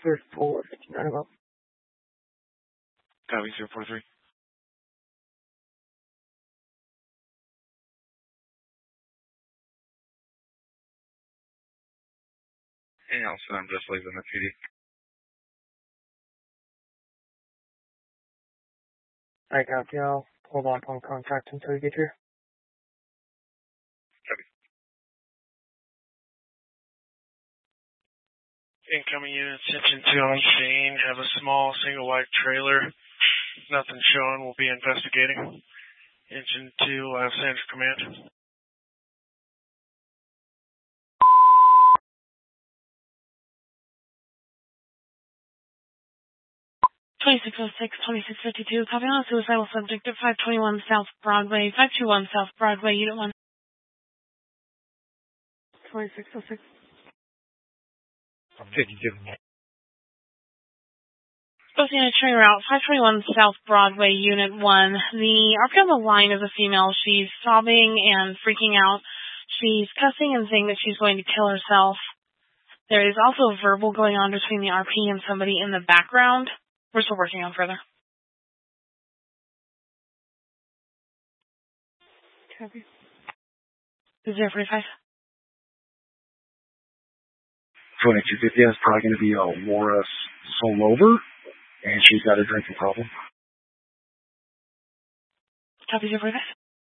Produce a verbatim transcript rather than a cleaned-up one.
cleared for fifty-nine above. Copy, zero four three. Hey, Allison, I'm just leaving the P D. Alright, copy. I'll hold on on contact until you get here. Copy. Incoming unit, attention to on scene. Have a small single wide trailer. Nothing showing. We'll be investigating. Engine two, Los Angeles Command. twenty-six oh six, twenty-six fifty-two, copy on a suicidal subject at five twenty-one South Broadway, five two one South Broadway, Unit one. twenty-six oh six. fifty-two. Proceeding to train route, five twenty-one South Broadway, Unit one. The R P on the line is a female. She's sobbing and freaking out. She's cussing and saying that she's going to kill herself. There is also verbal going on between the R P and somebody in the background. We're still working on further. Copy. zero forty-five. twenty-two fifty is probably going to be a Laura Solover, and she's got a drinking problem. Copy, zero forty-five.